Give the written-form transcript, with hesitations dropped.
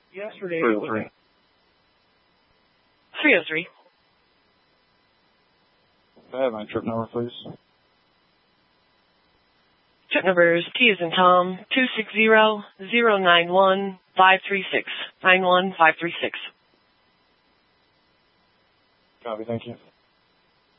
Yesterday. 303. 303. Can I have my trip number, please? Trip number is T as in Tom, 260-091-536. 91536. Copy, thank you.